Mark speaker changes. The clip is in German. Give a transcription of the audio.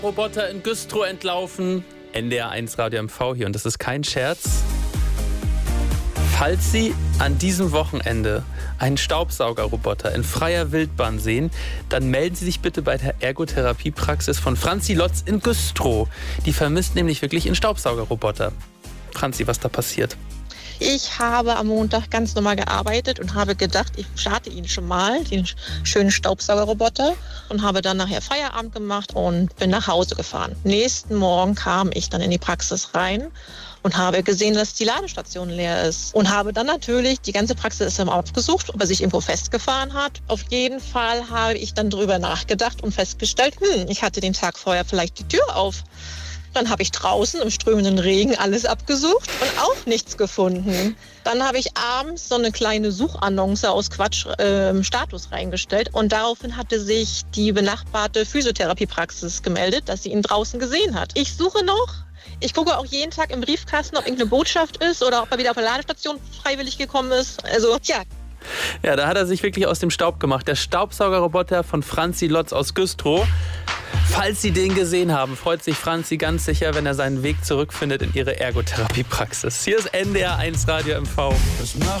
Speaker 1: Roboter in Güstrow entlaufen. NDR1 Radio MV hier und das ist kein Scherz. Falls Sie an diesem Wochenende einen Staubsaugerroboter in freier Wildbahn sehen, dann melden Sie sich bitte bei der Ergotherapiepraxis von Franzi Lotz in Güstrow. Die vermisst nämlich wirklich einen Staubsaugerroboter. Franzi, was da passiert?
Speaker 2: Ich habe am Montag ganz normal gearbeitet und habe gedacht, ich starte ihn schon mal, den schönen Staubsaugerroboter, und habe dann nachher Feierabend gemacht und bin nach Hause gefahren. Nächsten Morgen kam ich dann in die Praxis rein und habe gesehen, dass die Ladestation leer ist. Und habe dann natürlich, die ganze Praxis aufgesucht, ob er sich irgendwo festgefahren hat. Auf jeden Fall habe ich dann drüber nachgedacht und festgestellt, ich hatte den Tag vorher vielleicht die Tür auf. Dann habe ich draußen im strömenden Regen alles abgesucht und auch nichts gefunden. Dann habe ich abends so eine kleine Suchannonce aus Quatsch Status reingestellt und daraufhin hatte sich die benachbarte Physiotherapiepraxis gemeldet, dass sie ihn draußen gesehen hat. Ich suche noch. Ich gucke auch jeden Tag im Briefkasten, ob irgendeine Botschaft ist oder ob er wieder auf der Ladestation freiwillig gekommen ist. Also, tja.
Speaker 1: Ja, da hat er sich wirklich aus dem Staub gemacht. Der Staubsaugerroboter von Franzi Lotz aus Güstrow. Falls Sie den gesehen haben, freut sich Franzi ganz sicher, wenn er seinen Weg zurückfindet in ihre Ergotherapiepraxis. Hier ist NDR1 Radio MV.